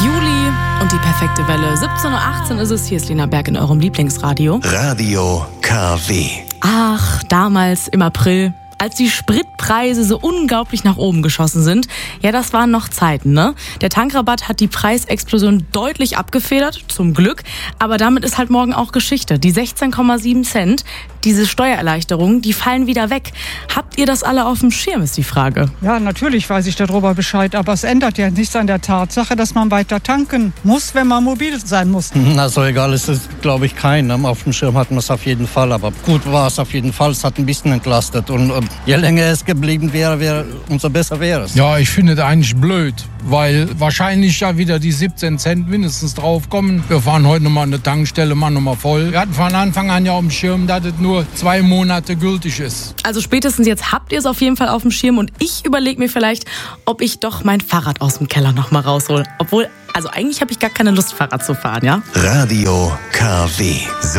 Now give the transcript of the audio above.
Juli und die perfekte Welle. 17:18 Uhr ist es. Hier ist Lena Berg in eurem Lieblingsradio. Radio KW. Ach, damals im April, als die Spritpreise so unglaublich nach oben geschossen sind. Ja, das waren noch Zeiten, ne? Der Tankrabatt hat die Preisexplosion deutlich abgefedert, zum Glück. Aber damit ist halt morgen auch Geschichte. Die 16,7 Cent, diese Steuererleichterungen, die fallen wieder weg. Habt ihr das alle auf dem Schirm, ist die Frage. Ja, natürlich weiß ich darüber Bescheid, aber es ändert ja nichts an der Tatsache, dass man weiter tanken muss, wenn man mobil sein muss. Also egal, es ist, glaube ich, kein. Auf dem Schirm hatten wir es auf jeden Fall, aber gut war es auf jeden Fall. Es hat ein bisschen entlastet und je länger es geblieben wäre, umso besser wäre es. Ja, ich finde es eigentlich blöd, weil wahrscheinlich ja wieder die 17 Cent mindestens draufkommen. Wir fahren heute nochmal an eine Tankstelle, machen nochmal voll. Wir hatten von Anfang an ja auf dem Schirm, dass es nur 2 Monate gültig ist. Also spätestens jetzt habt ihr es auf jeden Fall auf dem Schirm und ich überlege mir vielleicht, ob ich doch mein Fahrrad aus dem Keller nochmal raushole. Obwohl, also eigentlich habe ich gar keine Lust, Fahrrad zu fahren, ja? Radio KW.